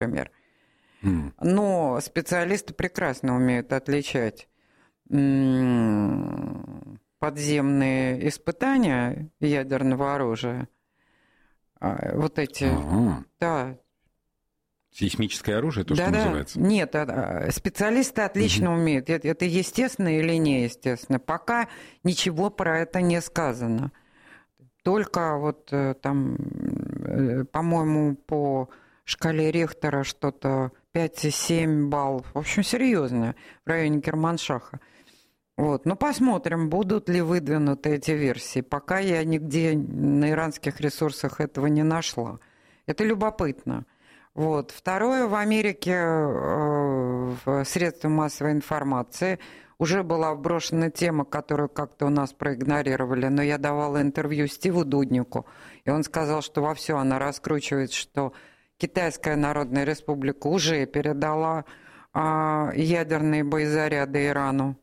например. Но специалисты прекрасно умеют отличать подземные испытания ядерного оружия. Вот эти... Да. Сейсмическое оружие, то, что называется? Нет, специалисты отлично умеют. Это естественно или неестественно. Пока ничего про это не сказано. Только вот там, по-моему, по шкале Рихтера что-то 5,7 баллов. В общем, серьезно, в районе Керманшаха. Вот. Ну, посмотрим, будут ли выдвинуты эти версии. Пока я нигде на иранских ресурсах этого не нашла. Это любопытно. Вот. Второе, в Америке в средства массовой информации уже была вброшена тема, которую как-то у нас проигнорировали, но я давала интервью Стиву Дуднику, и он сказал, что вовсю она раскручивает, что Китайская Народная Республика уже передала ядерные боезаряды Ирану.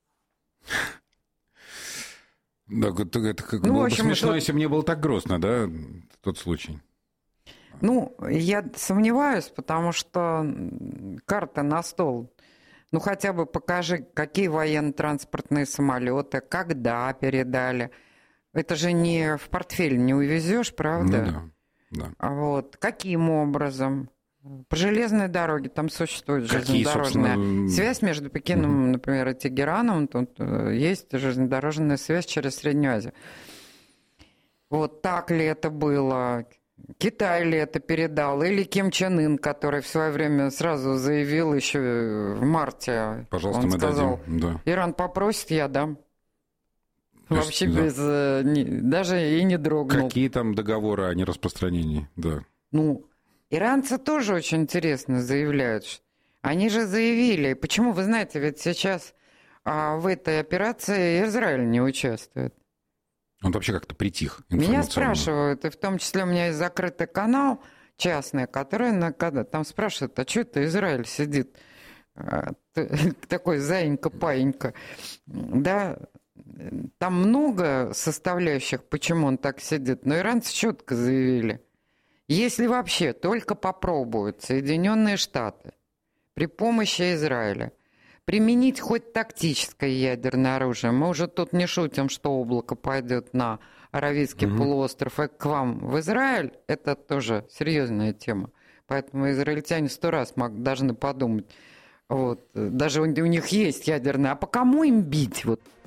Да, это как было бы смешно, если бы не было так грустно, да, тот случай. Ну, я сомневаюсь, потому что карта на стол. Ну, хотя бы покажи, какие военно-транспортные самолеты, когда передали. Это же не в портфель не увезешь, правда? Ну, да. Вот. Каким образом? По железной дороге там существует железнодорожная связь между Пекином, например, и Тегераном. Тут есть железнодорожная связь через Среднюю Азию. Вот так ли это было? Китай ли это передал? Или Ким Чен Ын, который в свое время сразу заявил еще в марте. Пожалуйста, он сказал, дадим. Да. Иран попросит, я дам. Вообще без... Даже и не дрогнул. Какие там договоры о нераспространении? Да. Ну, иранцы тоже очень интересно заявляют. Они же заявили. Почему, вы знаете, ведь сейчас в этой операции Израиль не участвует. Он вообще как-то притих. Меня спрашивают, и в том числе у меня есть закрытый канал частный, который когда там спрашивают, а что это Израиль сидит? Такой заинька-паинька. Да, там много составляющих, почему он так сидит, но иранцы четко заявили, если вообще только попробуют Соединенные Штаты при помощи Израиля применить хоть тактическое ядерное оружие, мы уже тут не шутим, что облако пойдет на Аравийский полуостров и к вам в Израиль, это тоже серьезная тема. Поэтому израильтяне 100 раз должны подумать, вот, даже у них есть ядерное, а по кому им бить? Вот